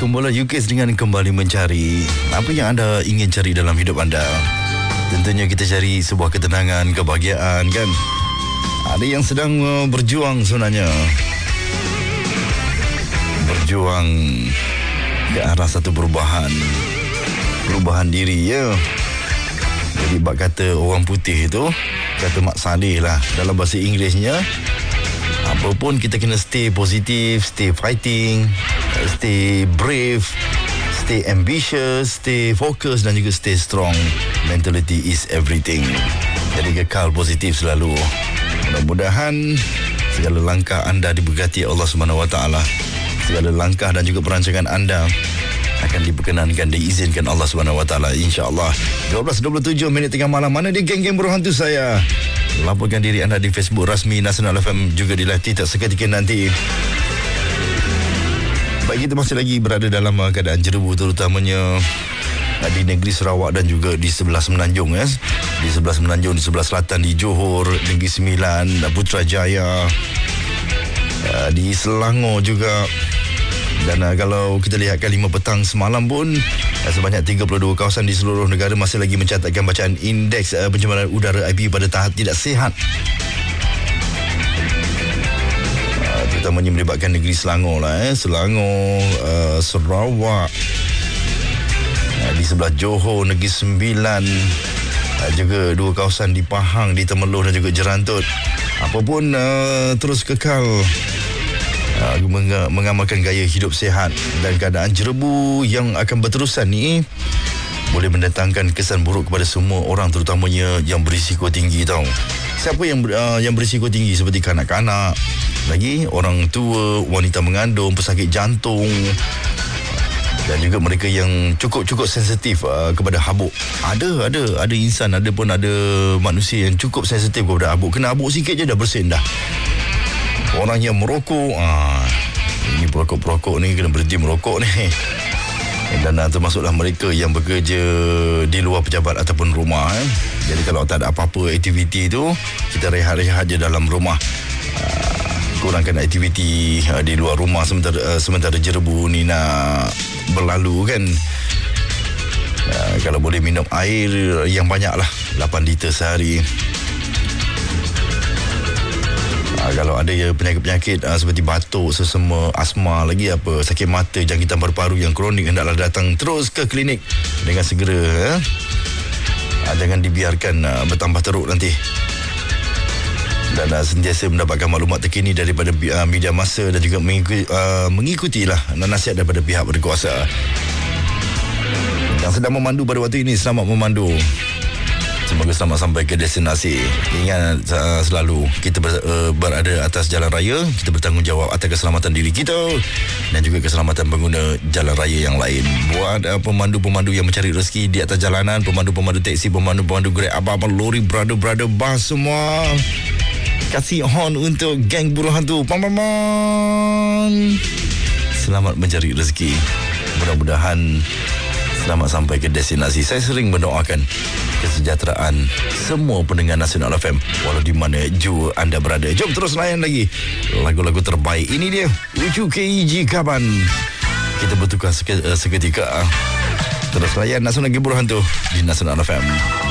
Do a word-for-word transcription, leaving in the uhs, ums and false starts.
Kumpulan U K dengan kembali mencari apa yang anda ingin cari dalam hidup anda. Tentunya kita cari sebuah ketenangan, kebahagiaan kan. Ada yang sedang uh, berjuang sebenarnya. Berjuang ke arah satu perubahan. Perubahan diri ya. Jadi bab kata orang putih itu, kata Mak Saleh lah dalam bahasa Inggerisnya, apa pun kita kena stay positif, stay fighting, stay brave, stay ambitious, stay focus dan juga stay strong. Mentality is everything. Jadi kekal positif selalu. Mudah-mudahan segala langkah anda diberkati Allah Subhanahu Wa Taala. Segala langkah dan juga perancangan anda akan diperkenankan, diizinkan Allah Subhanahu Wa Taala, insya-Allah. dua belas dua puluh tujuh minit tengah malam. Mana dia geng-geng berhantu saya? Laporkan diri anda di Facebook rasmi Nasional F M, juga di live TikTok seketika nanti. Baik, kita masih lagi berada dalam keadaan jerebu, terutamanya di negeri Sarawak dan juga di sebelah Semenanjung ya. Di sebelah Semenanjung, di sebelah selatan di Johor, Negeri Sembilan, Putrajaya, di Selangor juga. Dan uh, kalau kita lihatkan lima petang semalam pun uh, sebanyak tiga puluh dua kawasan di seluruh negara masih lagi mencatatkan bacaan indeks uh, pencemaran udara I P pada tahap tidak sihat. Uh, terutamanya melibatkan negeri Selangor lah eh. Selangor, uh, Sarawak, uh, di sebelah Johor, Negeri Sembilan, uh, juga dua kawasan di Pahang, di Temerloh dan juga Jerantut. Apapun uh, terus kekal Uh, mengamalkan gaya hidup sihat, dan keadaan jerebu yang akan berterusan ni boleh mendatangkan kesan buruk kepada semua orang, terutamanya yang berisiko tinggi tau. Siapa yang uh, yang berisiko tinggi seperti kanak-kanak, lagi orang tua, wanita mengandung, pesakit jantung, dan juga mereka yang cukup-cukup sensitif uh, kepada habuk. Ada ada ada insan, ada pun ada manusia yang cukup sensitif kepada habuk. Kena habuk sikit je dah bersin dah. Orang yang merokok, ah, ini perokok-perokok ni kena berhenti merokok ni. Dan ah, termasuklah mereka yang bekerja di luar pejabat ataupun rumah. Eh. Jadi kalau tak ada apa-apa aktiviti tu, kita rehat-rehat je dalam rumah. Ah, kurangkan aktiviti ah, di luar rumah sementara, ah, sementara jerebu ni nak berlalu kan. Ah, kalau boleh minum air yang banyak lah, lapan liter sehari. Uh, kalau ada ya penyakit-penyakit uh, seperti batuk, sesama, asma, lagi apa, sakit mata, jangkitan paru-paru yang kronik, hendaklah datang terus ke klinik dengan segera. Eh? Uh, jangan dibiarkan uh, bertambah teruk nanti. Dan uh, sentiasa mendapatkan maklumat terkini daripada uh, media massa dan juga mengikuti, uh, mengikutilah nasihat daripada pihak berkuasa. Yang sedang memandu pada waktu ini, selamat memandu. Semoga selamat sampai ke destinasi. Ingat uh, selalu kita ber, uh, berada atas jalan raya, kita bertanggungjawab atas keselamatan diri kita dan juga keselamatan pengguna jalan raya yang lain. Buat uh, pemandu-pemandu yang mencari rezeki di atas jalanan, pemandu-pemandu teksi, pemandu-pemandu Grab, abang-abang lori, brother-brother bus semua, kasih horn untuk geng buruh hantu. Pam-pam-pam. Selamat mencari rezeki. Mudah-mudahan selamat sampai ke destinasi. Saya sering mendoakan kesejahteraan semua pendengar Nasional F M walau di mana jua anda berada. Jom terus layan lagi lagu-lagu terbaik. Ini dia Ucu K E G Kaban. Kita bertukar seketika. Terus layan Nasional Gibur Hantu di Nasional F M.